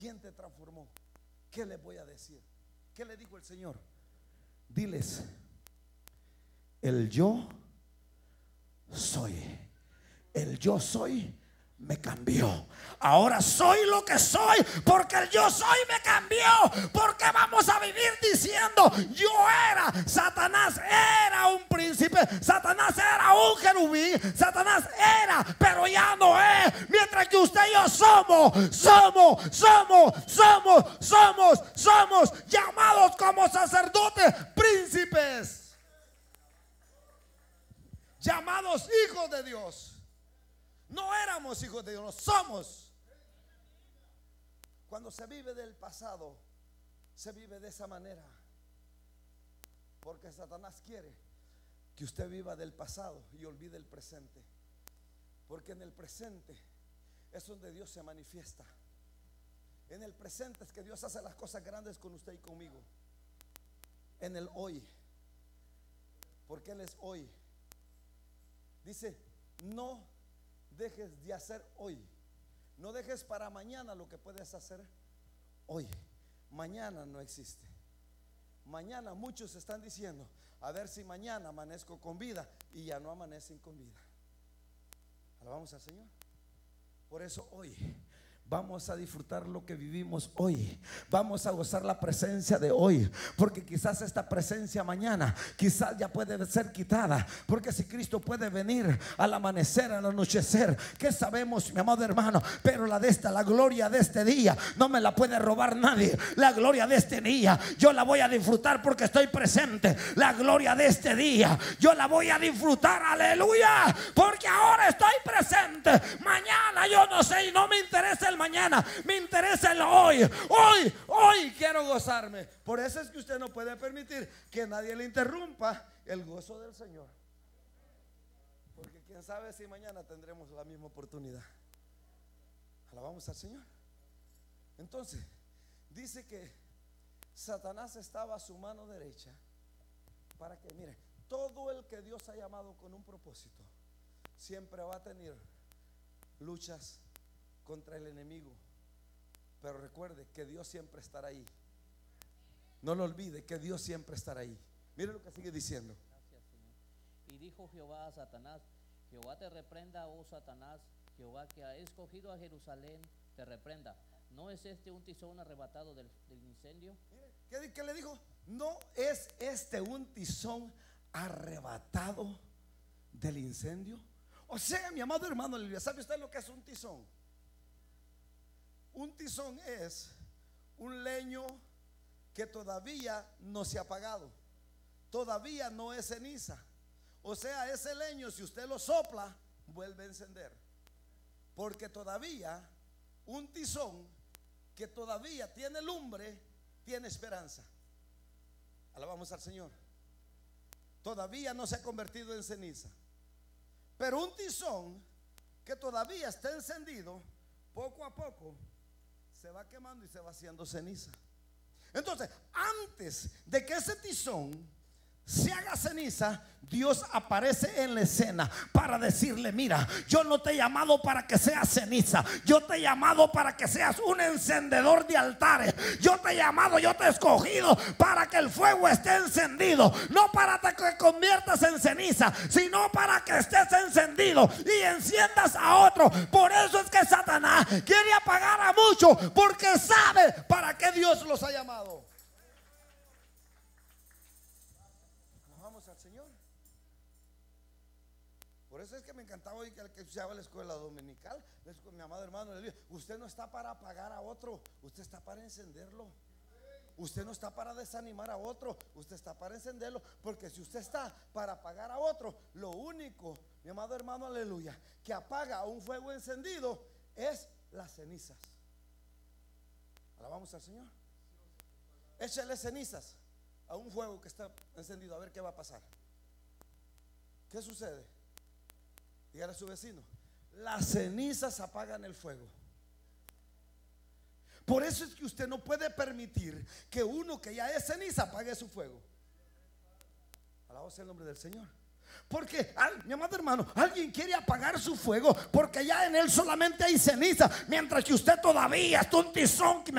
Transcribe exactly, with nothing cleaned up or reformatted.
¿Quién te transformó? ¿Qué les voy a decir? ¿Qué le dijo el Señor? Diles: el yo soy. El yo soy me cambió. Ahora soy lo que soy porque el yo soy me cambió. Porque vamos a vivir diciendo: yo era, Satanás era un príncipe, Satanás era un querubín, Satanás era, pero ya no es. Mientras que usted y yo somos, somos, somos, somos, somos, somos llamados como sacerdotes, príncipes, llamados hijos de Dios. No éramos hijos de Dios, no somos. Cuando se vive del pasado, se vive de esa manera, porque Satanás quiere que usted viva del pasado y olvide el presente. Porque en el presente es donde Dios se manifiesta. En el presente es que Dios hace las cosas grandes con usted y conmigo. En el hoy, porque Él es hoy. Dice: no dejes de hacer hoy. No dejes para mañana lo que puedes hacer hoy. Mañana no existe. Mañana muchos están diciendo: a ver si mañana amanezco con vida, y ya no amanecen con vida. Alabamos al Señor. Por eso hoy vamos a disfrutar lo que vivimos hoy. Vamos a gozar la presencia de hoy, porque quizás esta presencia mañana quizás ya puede ser quitada. Porque si Cristo puede venir al amanecer, al anochecer, ¿qué sabemos, mi amado hermano? Pero la de esta, la gloria de este día no me la puede robar nadie. La gloria de este día yo la voy a disfrutar porque estoy presente. La gloria de este día yo la voy a disfrutar, aleluya, porque ahora estoy presente. Mañana yo no sé y no me interesa el mañana, me interesa el hoy. Hoy, hoy quiero gozarme. Por eso es que usted no puede permitir que nadie le interrumpa el gozo del Señor, porque quién sabe si mañana tendremos la misma oportunidad. Alabamos al Señor. Entonces dice que Satanás estaba a su mano derecha para que, mire, todo el que Dios ha llamado con un propósito siempre va a tener luchas contra el enemigo. Pero recuerde que Dios siempre estará ahí. No lo olvide, que Dios siempre estará ahí. Mire lo que sigue diciendo. Gracias, Señor. Y dijo Jehová a Satanás: Jehová te reprenda, oh Satanás. Jehová, que ha escogido a Jerusalén, te reprenda. ¿No es este un tizón arrebatado del, del incendio? Mire, ¿qué, qué le dijo? ¿No es este un tizón arrebatado del incendio? O sea, mi amado hermano, ¿sabe usted lo que es un tizón? Un tizón es un leño que todavía no se ha apagado, todavía no es ceniza. O sea, ese leño, si usted lo sopla, vuelve a encender, porque todavía un tizón que todavía tiene lumbre tiene esperanza. Alabamos al Señor. Todavía no se ha convertido en ceniza. Pero un tizón que todavía está encendido, poco a poco se va quemando y se va haciendo ceniza. Entonces, antes de que ese tizón se haga ceniza, Dios aparece en la escena para decirle: mira, yo no te he llamado para que seas ceniza, yo te he llamado para que seas un encendedor de altares. Yo te he llamado, yo te he escogido para que el fuego esté encendido, no para que te conviertas en ceniza, sino para que estés encendido y enciendas a otro. Por eso es que Satanás quiere apagar a muchos, porque sabe para qué Dios los ha llamado. Señor. Por eso es que me encantaba hoy que el que escuchaba la escuela dominical, mi amado hermano, le digo: usted no está para apagar a otro, usted está para encenderlo. Usted no está para desanimar a otro, usted está para encenderlo. Porque si usted está para apagar a otro, lo único, mi amado hermano, aleluya, que apaga un fuego encendido es las cenizas. Alabamos al Señor. Échale cenizas a un fuego que está encendido, a ver qué va a pasar. ¿Qué sucede? Dígale a su vecino: las cenizas apagan el fuego. Por eso es que usted no puede permitir que uno que ya es ceniza apague su fuego. Alabado sea el nombre del Señor. Porque, al- mi amado hermano, alguien quiere apagar su fuego porque ya en él solamente hay ceniza, mientras que usted todavía está un tizón que